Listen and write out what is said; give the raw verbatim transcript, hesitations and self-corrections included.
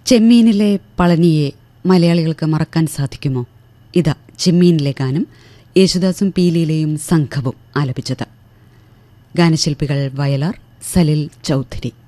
ചെമ്മീനിലെ പളനിയെ മലയാളികൾക്ക് മറക്കാൻ സാധിക്കുമോ? ഇതാ ചെമ്മീനിലെ ഗാനം യേശുദാസും പീലിയിലെയും സംഘവും ആലപിച്ചത്. ഗാനശില്പികൾ വയലാർ, സലിൽ ചൗധരി.